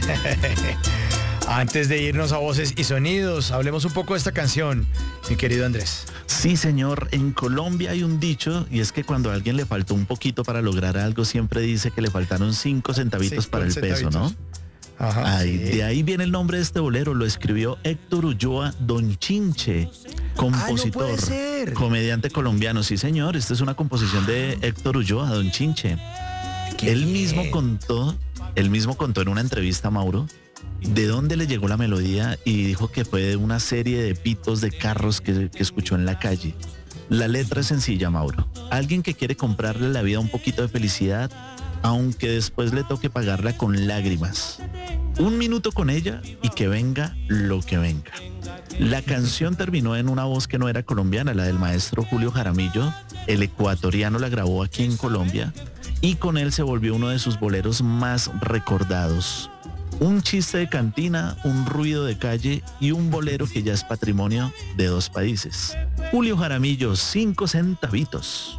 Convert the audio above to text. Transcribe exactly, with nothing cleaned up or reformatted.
Antes de irnos a voces y sonidos, hablemos un poco de esta canción, mi querido Andrés. Sí, señor, en Colombia hay un dicho y es que cuando a alguien le faltó un poquito para lograr algo, siempre dice que le faltaron cinco centavitos Cinco para el peso, ¿no? centavitos. Ajá, Ahí, sí. De ahí viene el nombre de este bolero, lo escribió Héctor Ulloa Don Chinche, compositor, Ah, no puede ser. comediante colombiano. Sí, señor, esta es una composición de Héctor Ulloa Don Chinche. Qué Él bien. mismo contó, él mismo contó en una entrevista a Mauro de dónde le llegó la melodía y dijo que fue de una serie de pitos de carros que, que escuchó en la calle. La letra es sencilla, Mauro. Alguien que quiere comprarle la vida un poquito de felicidad, aunque después le toque pagarla con lágrimas. Un minuto con ella y que venga lo que venga. La canción terminó en una voz que no era colombiana, la del maestro Julio Jaramillo. El ecuatoriano la grabó aquí en Colombia y con él se volvió uno de sus boleros más recordados. Un chiste de cantina, un ruido de calle y un bolero que ya es patrimonio de dos países. Julio Jaramillo, cinco centavitos.